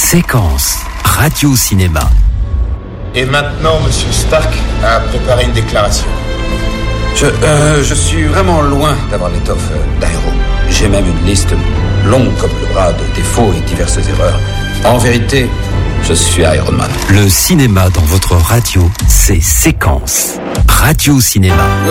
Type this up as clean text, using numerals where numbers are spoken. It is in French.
Séquence radio-cinéma. Et maintenant, Monsieur Stark a préparé une déclaration. Je suis vraiment loin d'avoir l'étoffe d'un héros. J'ai même une liste longue comme le bras de défauts et diverses erreurs. En vérité, je suis Iron Man. Le cinéma dans votre radio, c'est Séquence radio-cinéma.